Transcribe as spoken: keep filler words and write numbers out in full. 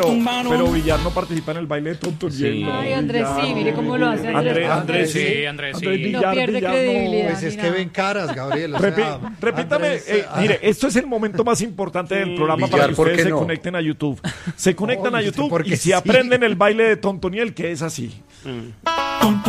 Pero Villar no participa en el baile de Tontoniel. Sí. No, Ay, Andrés Villar, sí, mire cómo lo hace Andrés. Andrés, Andrés, Sí, Andrés, sí. Andrés No Villar, pierde Villar, credibilidad. Pues es ni que nada. ven caras, Gabriel. O Repi- sea, repítame, Andrés, eh, ah, mire, esto es el momento más importante del programa Villar, para que ¿por ustedes qué se no? conecten a YouTube. Se conectan a Oye, YouTube porque y si sí. aprenden el baile de Tontoniel, que es así.